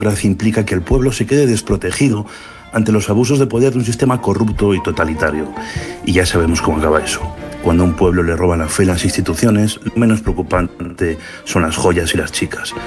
democracia implica que el pueblo se quede desprotegido ante los abusos de poder de un sistema corrupto y totalitario. Y ya sabemos cómo acaba eso. Cuando a un pueblo le roban la fe en las instituciones, lo menos preocupante son las joyas y las chicas.